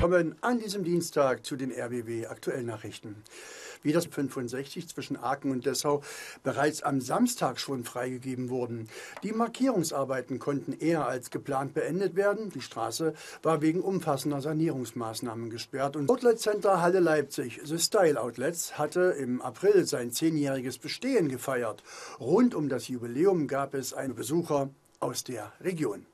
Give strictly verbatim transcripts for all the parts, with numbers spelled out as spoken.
Willkommen an diesem Dienstag zu den R B W Aktuellnachrichten. Wie das fünfundsechzig zwischen Aachen und Dessau bereits am Samstag schon freigegeben wurden. Die Markierungsarbeiten konnten eher als geplant beendet werden. Die Straße war wegen umfassender Sanierungsmaßnahmen gesperrt. Und Outlet Center Halle Leipzig, The Style Outlets, hatte im April sein zehnjähriges Bestehen gefeiert. Rund um das Jubiläum gab es einen Besucher aus der Region.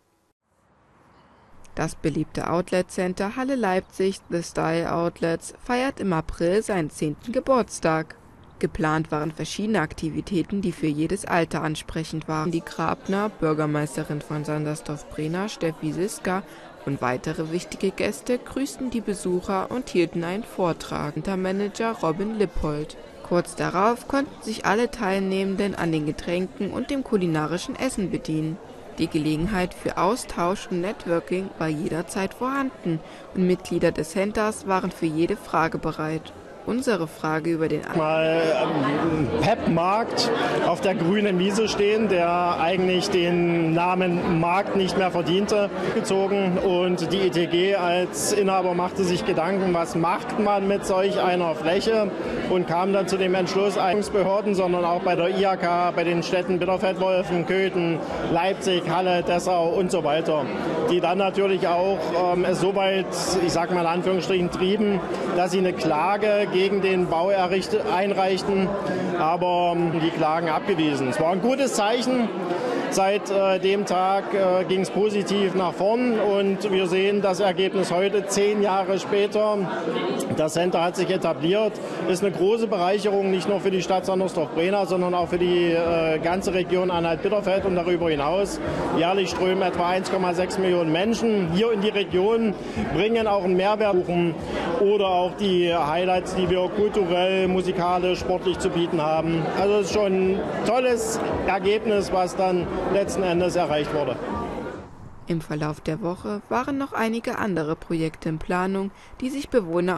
Das beliebte Outlet Center Halle Leipzig, The Style Outlets, feiert im April seinen zehnten Geburtstag. Geplant waren verschiedene Aktivitäten, die für jedes Alter ansprechend waren. Die Grabner, Bürgermeisterin von Sandersdorf-Brehna, Steffi Siska, und weitere wichtige Gäste grüßten die Besucher und hielten einen Vortrag. Manager Robin Lippold. Kurz darauf konnten sich alle Teilnehmenden an den Getränken und dem kulinarischen Essen bedienen. Die Gelegenheit für Austausch und Networking war jederzeit vorhanden und Mitglieder des Centers waren für jede Frage bereit. Unsere Frage über den Mal ähm, Pep-Markt auf der grünen Wiese stehen, der eigentlich den Namen Markt nicht mehr verdiente, gezogen. Und die I T G als Inhaber machte sich Gedanken, was macht man mit solch einer Fläche, und kam dann zu dem Entschluss, Behörden, sondern auch bei der I H K, bei den Städten Bitterfeld-Wolfen, Köthen, Leipzig, Halle, Dessau und so weiter, die dann natürlich auch ähm, es so weit, ich sage mal in Anführungsstrichen, trieben, dass sie eine Klage gegen den Bau einreichten, aber die Klagen abgewiesen. Es war ein gutes Zeichen. Seit äh, dem Tag äh, ging es positiv nach vorn und wir sehen das Ergebnis heute, zehn Jahre später. Das Center hat sich etabliert, ist eine große Bereicherung, nicht nur für die Stadt Sandersdorf-Brehna, sondern auch für die äh, ganze Region Anhalt-Bitterfeld und darüber hinaus. Jährlich strömen etwa eins Komma sechs Millionen Menschen hier in die Region, bringen auch einen Mehrwert oder auch die Highlights, die wir kulturell, musikalisch, sportlich zu bieten haben. Also es ist schon ein tolles Ergebnis, was dann letzten Endes erreicht wurde. Im Verlauf der Woche waren noch einige andere Projekte in Planung, die sich Bewohner